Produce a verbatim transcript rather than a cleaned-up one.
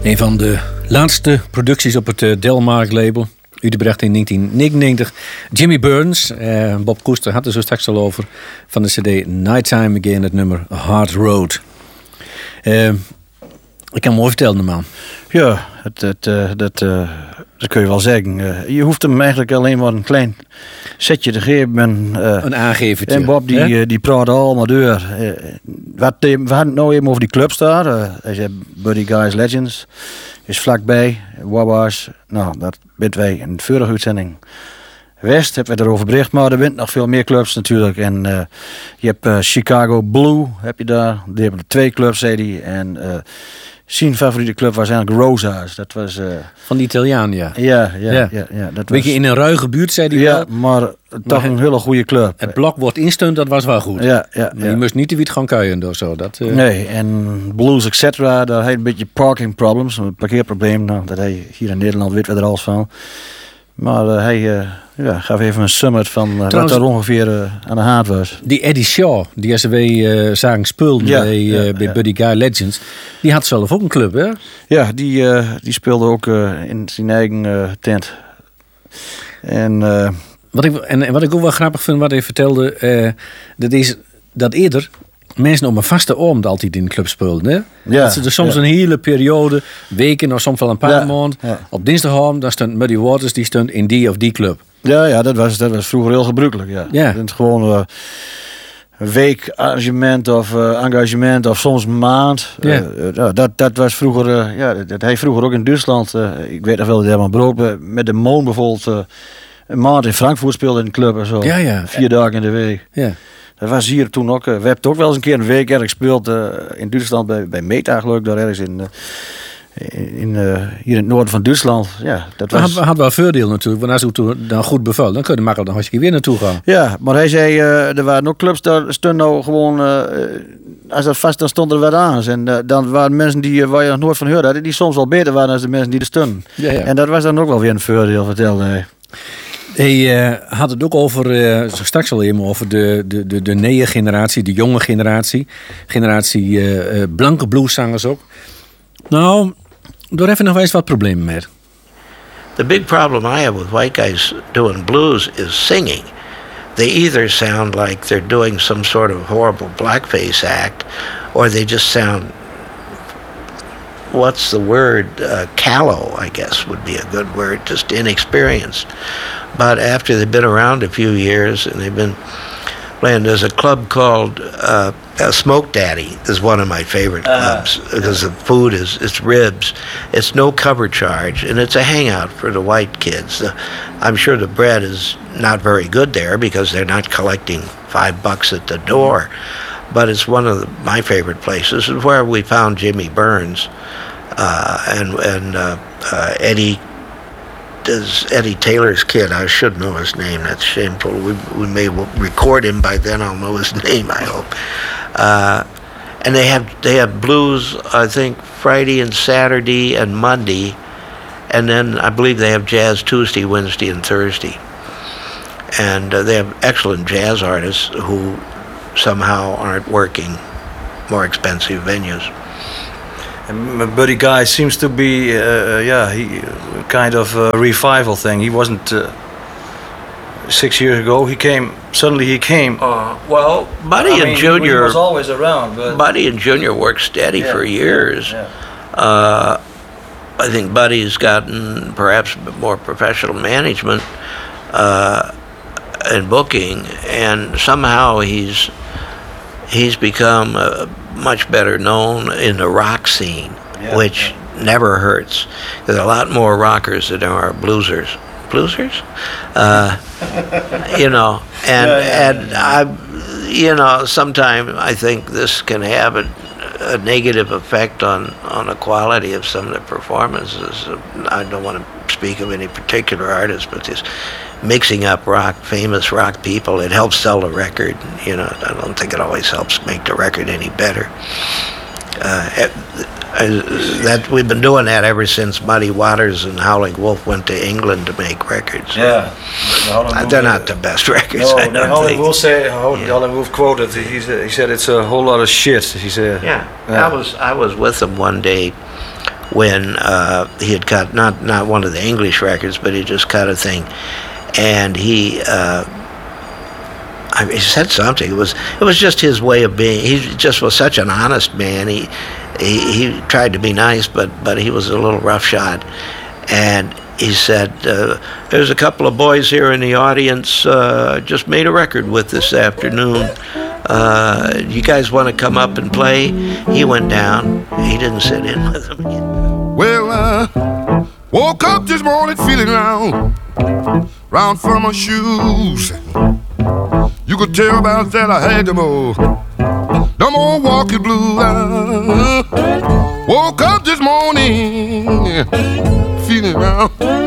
Een van de laatste producties op het uh, Delmark label. Utrecht in negentien negenennegentig. Jimmy Burns, uh, Bob Koester had er zo straks al over. Van de cd Nighttime Again, het nummer Hard Road. Uh, ik kan mooi vertellen, man. Ja, het, het, uh, dat, uh, dat kun je wel zeggen. Uh, je hoeft hem eigenlijk alleen maar een klein setje te geven. En, uh, een aangevertje. En Bob die, uh, die praat allemaal door. Uh, wat, we hadden het nou even over die clubs daar. Uh, hij zei Buddy Guys Legends. Is vlakbij. Wabash. Nou, dat bent wij in de vorige uitzending. West hebben we erover bericht, maar er bent nog veel meer clubs natuurlijk. En uh, je hebt uh, Chicago Blue, heb je daar. Die hebben er twee clubs, zei hij. En uh, zijn favoriete club was eigenlijk Rosa's. Dat was... Uh, van die Italiaan, ja. Ja, ja, ja. ja, ja dat Beetje was, in een ruige buurt, zei hij ja, wel. maar toch maar een hele goede club. Het blok wordt insteund, dat was wel goed. Ja, ja, maar ja. je moest niet te wiet gaan kuieren of zo. Dat, uh... Nee, en Blues et cetera, daar had je een beetje parking problems, een parkeerprobleem. Nou, dat hij hier in Nederland weet we er alles van. Maar uh, hij uh, ja, gaf even een summit van uh, Trouwens, wat er ongeveer uh, aan de hand was. Die Eddie Shaw, die als we uh, zagen spullen ja, bij, uh, ja, bij ja. Buddy Guy Legends, die had zelf ook een club, hè? Ja, die, uh, die speelde ook uh, in zijn eigen uh, tent. En, uh, wat ik, en wat ik ook wel grappig vind, wat hij vertelde, uh, dat is dat eerder mensen op een vaste oom altijd in de club speelden. Hè? Ja, dat ze er soms ja. een hele periode, weken of soms wel een paar ja, maanden. Ja. Op dinsdagavond, daar stond Muddy Waters, die stond in die of die club. Ja, ja dat, was, dat was vroeger heel gebruikelijk. Ja. Ja. Het gewoon uh, een week arrangement of uh, engagement of soms een maand. Ja. Uh, uh, dat, dat was vroeger, uh, ja, dat, dat hij vroeger ook in Duitsland. Uh, ik weet nog wel dat hij maar brood met de Moon bijvoorbeeld. Uh, een maand in Frankfurt speelde in de club en zo. Ja, ja. Vier ja. dagen in de week. Ja. Dat was hier toen ook. Uh, we hebben ook wel eens een keer een week ergens gespeeld uh, in Duitsland bij, bij Meta, geloof ik, daar ergens in. Uh, In, uh, hier in het noorden van Duitsland. Ja, dat was... had, had wel voordeel natuurlijk. Want als u dan goed bevalt, dan kun je er makkelijk nog eens weer naartoe gaan. Ja, maar hij zei, uh, er waren ook clubs, daar stonden nou gewoon... Uh, als dat vast, dan stond er wat aan. En uh, dan waren mensen die, uh, waar je nog nooit van hoorde, die soms wel beter waren dan de mensen die er stonden. Ja, ja. En dat was dan ook wel weer een voordeel, vertelde hij. Hij uh, had het ook over, uh, straks al even, over de, de, de, de nieuwe generatie, de jonge generatie. Generatie uh, uh, blanke blueszangers ook. Nou... Door even nog eens wat problemen mee. The big problem I have with white guys doing blues is singing. They either sound like they're doing some sort of horrible blackface act, or they just sound, what's the word, uh, callow, I guess would be a good word, just inexperienced. But after they've been around a few years and they've been playing, there's a club called uh, uh, Smoke Daddy is one of my favorite clubs uh, because yeah. the food is it's ribs. It's no cover charge, and it's a hangout for the white kids. Uh, I'm sure the bread is not very good there because they're not collecting five bucks at the door. But it's one of the, my favorite places. It's where we found Jimmy Burns uh, and and uh, uh, Eddie. Is Eddie Taylor's kid. I should know his name. That's shameful. We, we may record him by then. I'll know his name, I hope. Uh, and they have they have blues, I think, Friday and Saturday and Monday. And then I believe they have jazz Tuesday, Wednesday, and Thursday. And uh, they have excellent jazz artists who somehow aren't working more expensive venues. And Buddy Guy seems to be, uh, yeah, he kind of a revival thing. He wasn't uh, six years ago. He came suddenly. He came. Uh, well, Buddy I and mean, Junior he was always around. But Buddy and Junior worked steady yeah, for years. Yeah. Uh, I think Buddy's gotten perhaps a bit more professional management uh, and booking, and somehow he's he's become uh, much better known in the rock scene, yeah, which yeah. never hurts. There's a lot more rockers than there are bluesers. Bluesers? Uh, you know, and yeah, yeah, and yeah. I, you know, sometimes I think this can have a, a negative effect on, on the quality of some of the performances. I don't want to speak of any particular artist, but this mixing up rock, famous rock people, it helps sell the record. You know, I don't think it always helps make the record any better. Uh, uh, that we've been doing that ever since Muddy Waters and Howling Wolf went to England to make records. Yeah, uh, they're not the best records. No, I don't Howling think. Wolf say Howling yeah. Wolf quoted. He said, he said it's a whole lot of shit. He said. Yeah, yeah. I was I was with them one day when uh, he had cut not not one of the English records, but he just cut a thing, and he. Uh, I mean, he said something. It was it was just his way of being. He just was such an honest man. He he, he tried to be nice, but but he was a little roughshod. And he said, uh, "There's a couple of boys here in the audience. Uh, just made a record with this afternoon. Uh, you guys want to come up and play?" He went down. He didn't sit in with them. Well, I woke up this morning feeling round, round from my shoes. You could tell about that I had them all, them old walking blue. I woke up this morning feeling round.